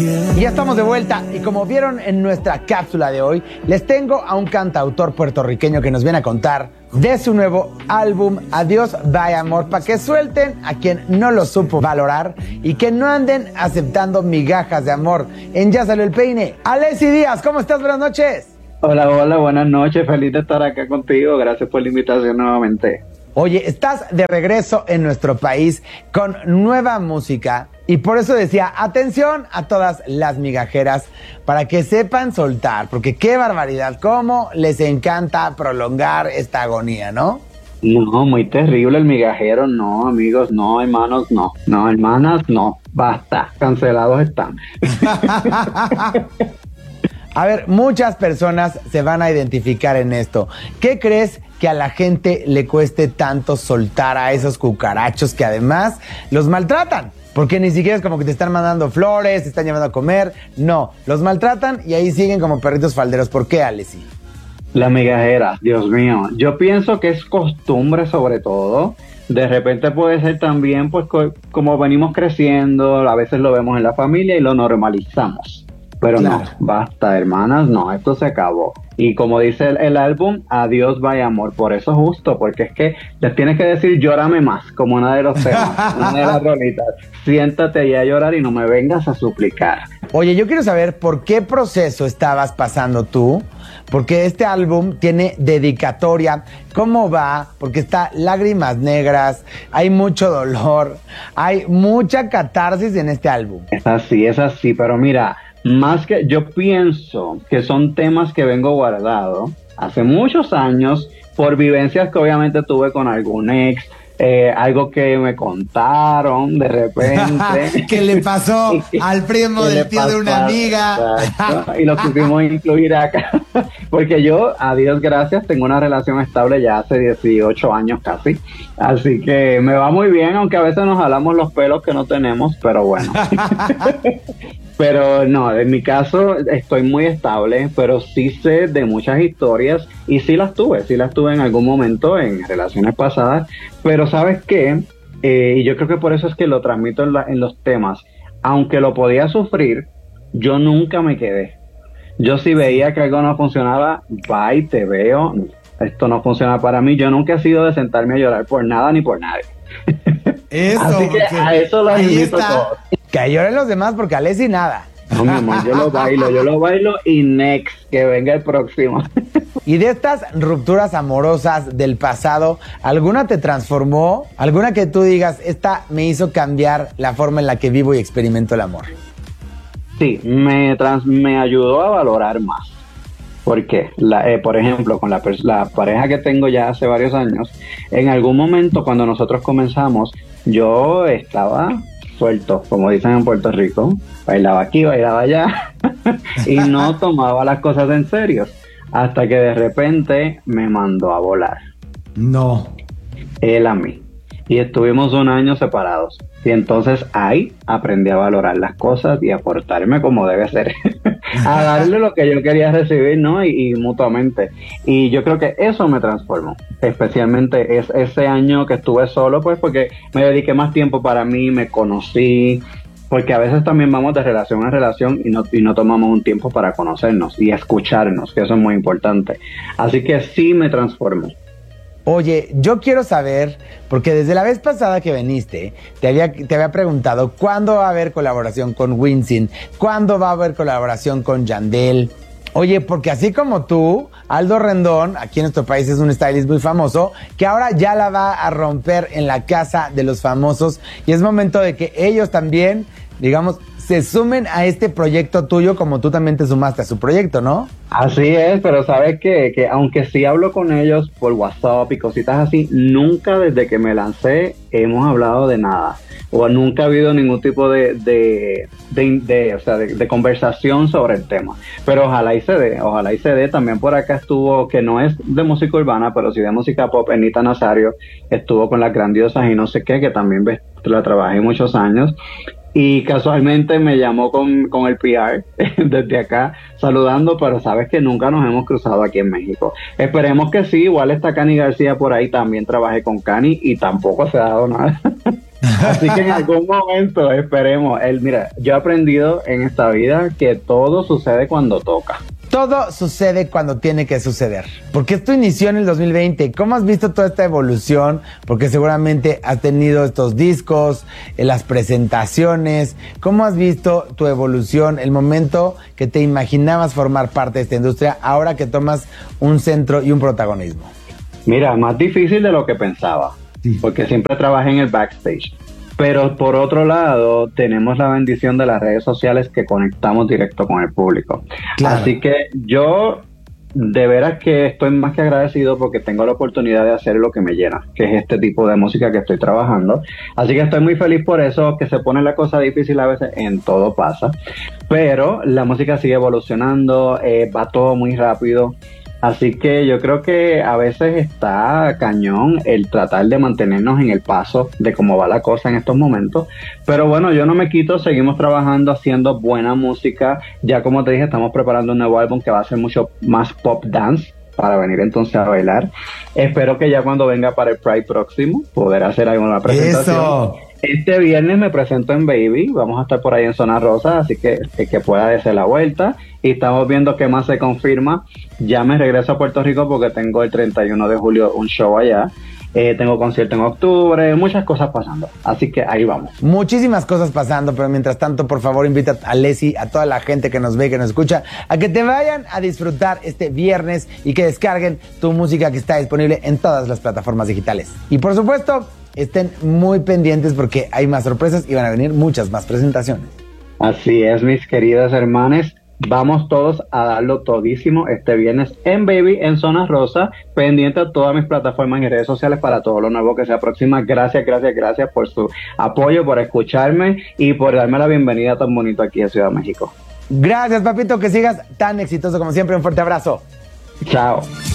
Y ya estamos de vuelta y como vieron en nuestra cápsula de hoy, les tengo a un cantautor puertorriqueño que nos viene a contar de su nuevo álbum Adiós Vaya Amor, para que suelten a quien no lo supo valorar y que no anden aceptando migajas de amor. En Ya Salió el Peine, Alessi Díaz, ¿cómo estás? Buenas noches. Hola, buenas noches, feliz de estar acá contigo, gracias por la invitación nuevamente. Oye, estás de regreso en nuestro país con nueva música y por eso decía, atención a todas las migajeras para que sepan soltar, porque qué barbaridad, cómo les encanta prolongar esta agonía, ¿no? No, muy terrible el migajero, no, amigos, no, hermanos, no, hermanas, no, basta, cancelados están. A ver, muchas personas se van a identificar en esto. ¿Qué crees que a la gente le cueste tanto soltar a esos cucarachos que además los maltratan? Porque ni siquiera es como que te están mandando flores, te están llevando a comer. No, los maltratan y ahí siguen como perritos falderos. ¿Por qué, Alessi? La migajera, Dios mío, yo pienso que es costumbre sobre todo. De repente puede ser también, pues como venimos creciendo, a veces lo vemos en la familia y lo normalizamos. Pero claro. No, basta, hermanas, no, esto se acabó. Y como dice el álbum, adiós vaya amor, por eso justo, porque es que les tienes que decir llórame más, como una de los temas, una de las rolitas. Siéntate ahí a llorar y no me vengas a suplicar. Oye, yo quiero saber por qué proceso estabas pasando tú, porque este álbum tiene dedicatoria, ¿cómo va? Porque está lágrimas negras, hay mucho dolor, hay mucha catarsis en este álbum. Es así, pero mira, más que yo pienso que son temas que vengo guardado hace muchos años por vivencias que obviamente tuve con algún ex, algo que me contaron de repente. ¿Qué le pasó al primo del tío de una amiga? Exacto, y lo quisimos incluir acá. Porque yo, a Dios gracias, tengo una relación estable ya hace 18 años casi. Así que me va muy bien, aunque a veces nos jalamos los pelos que no tenemos, pero bueno. Pero no, en mi caso estoy muy estable, pero sí sé de muchas historias y sí las tuve en algún momento en relaciones pasadas, pero ¿sabes qué? Y yo creo que por eso es que lo transmito en los temas. Aunque lo podía sufrir, yo nunca me quedé. Yo si veía que algo no funcionaba, bye, te veo, esto no funciona para mí. Yo nunca he sido de sentarme a llorar por nada ni por nadie. Eso, así que a eso los invito a todos. Que lloren los demás porque Alessi nada. No, mi amor, yo lo bailo y next, que venga el próximo. Y de estas rupturas amorosas del pasado, ¿alguna te transformó? ¿Alguna que tú digas, esta me hizo cambiar la forma en la que vivo y experimento el amor? Sí, me ayudó a valorar más. Porque, por ejemplo, con la pareja que tengo ya hace varios años, en algún momento cuando nosotros comenzamos, yo estaba suelto, como dicen en Puerto Rico, bailaba aquí, bailaba allá, y no tomaba las cosas en serio, hasta que de repente me mandó a volar. No. Él a mí. Y estuvimos un año separados. Y entonces ahí aprendí a valorar las cosas y a portarme como debe ser. A darle lo que yo quería recibir, ¿no? Y mutuamente. Y yo creo que eso me transformó. Especialmente ese año que estuve solo, pues porque me dediqué más tiempo para mí, me conocí. Porque a veces también vamos de relación a relación y no tomamos un tiempo para conocernos y escucharnos, que eso es muy importante. Así que sí me transformó. Oye, yo quiero saber, porque desde la vez pasada que viniste, te había preguntado cuándo va a haber colaboración con Winsin, cuándo va a haber colaboración con Yandel. Oye, porque así como tú, Aldo Rendón, aquí en nuestro país es un stylist muy famoso, que ahora ya la va a romper en la casa de los famosos y es momento de que ellos también, digamos, se sumen a este proyecto tuyo como tú también te sumaste a su proyecto, ¿no? Así es, pero sabes que aunque sí hablo con ellos por WhatsApp y cositas así, nunca desde que me lancé hemos hablado de nada. O nunca ha habido ningún tipo de conversación sobre el tema. Pero ojalá y se dé. También por acá estuvo, que no es de música urbana, pero sí de música pop, Enita Nazario, estuvo con Las Grandiosas y no sé qué, que también la trabajé muchos años. Y casualmente me llamó con el PR desde acá saludando, pero sabes que nunca nos hemos cruzado aquí en México. Esperemos que sí, igual está Cani García por ahí, también trabajé con Cani y tampoco se ha dado nada. Así que en algún momento esperemos. Mira, yo he aprendido en esta vida que todo sucede cuando toca. Todo sucede cuando tiene que suceder. Porque esto inició en el 2020. ¿Cómo has visto toda esta evolución? Porque seguramente has tenido estos discos, las presentaciones. ¿Cómo has visto tu evolución, el momento que te imaginabas formar parte de esta industria, ahora que tomas un centro y un protagonismo? Mira, más difícil de lo que pensaba, sí, porque siempre trabajé en el backstage. Pero por otro lado, tenemos la bendición de las redes sociales que conectamos directo con el público. Claro. Así que yo de veras que estoy más que agradecido porque tengo la oportunidad de hacer lo que me llena, que es este tipo de música que estoy trabajando. Así que estoy muy feliz por eso, que se pone la cosa difícil a veces, en todo pasa. Pero la música sigue evolucionando, va todo muy rápido. Así que yo creo que a veces está cañón el tratar de mantenernos en el paso de cómo va la cosa en estos momentos. Pero bueno, yo no me quito, seguimos trabajando, haciendo buena música. Ya como te dije, estamos preparando un nuevo álbum que va a ser mucho más pop dance para venir entonces a bailar. Espero que ya cuando venga para el Pride próximo poder hacer alguna presentación. ¡Eso! Este viernes me presento en Baby, vamos a estar por ahí en Zona Rosa, así que pueda darse la vuelta. Y estamos viendo qué más se confirma. Ya me regreso a Puerto Rico porque tengo el 31 de julio un show allá. Tengo concierto en octubre, muchas cosas pasando. Así que ahí vamos. Muchísimas cosas pasando, pero mientras tanto, por favor, invita a Leslie, a toda la gente que nos ve y que nos escucha, a que te vayan a disfrutar este viernes y que descarguen tu música que está disponible en todas las plataformas digitales. Y por supuesto, estén muy pendientes porque hay más sorpresas y van a venir muchas más presentaciones. Así es, mis queridas hermanas. Vamos todos a darlo todísimo este viernes en Baby, en Zona Rosa, pendiente a todas mis plataformas y redes sociales para todo lo nuevo que se aproxima. Gracias por su apoyo, por escucharme y por darme la bienvenida tan bonito aquí a Ciudad de México. Gracias, papito, que sigas tan exitoso como siempre. Un fuerte abrazo. Chao.